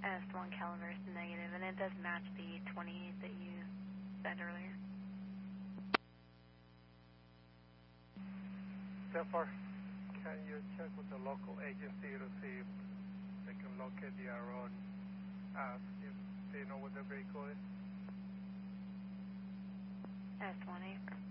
S1 caliber is negative, and it does match the 28 that you said earlier. Therefore, can you check with the local agency to see if they can locate the arrow and ask if they know what the vehicle is? S1 April.